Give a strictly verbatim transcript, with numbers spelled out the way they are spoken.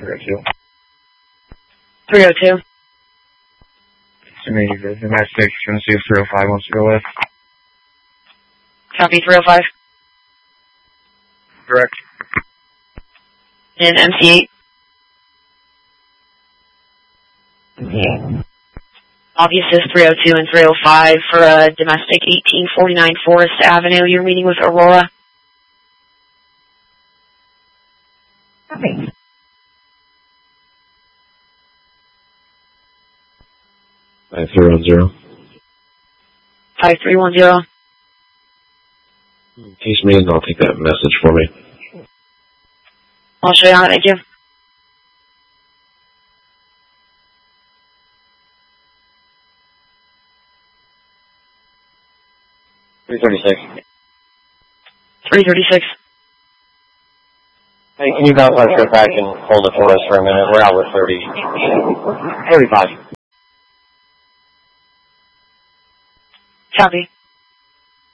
three oh two. three oh two. To me, the domestic, going to see if three oh five wants to go with. Copy, three oh five. Correct. And M C eight. Yeah. Obvious is three oh two and three oh five for a domestic eighteen forty-nine Forest Avenue. You're meeting with Aurora. Okay. five three one zero. five three one zero. Case me and I'll take that message for me. I'll show you how, thank you. three thirty-six. three thirty-six. Hey, can you bounce on your back and hold it for us for a minute? We're out with thirty. thirty-five. Copy.